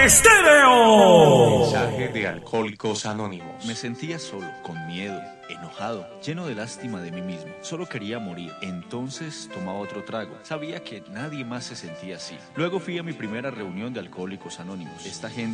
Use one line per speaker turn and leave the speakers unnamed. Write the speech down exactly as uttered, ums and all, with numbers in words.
Estéreo.
Mensaje de Alcohólicos Anónimos.
Me sentía solo, con miedo, enojado, lleno de lástima de mí mismo. Solo quería morir. Entonces tomaba otro trago. Sabía que nadie más se sentía así. Luego fui a mi primera reunión de Alcohólicos Anónimos. Esta gente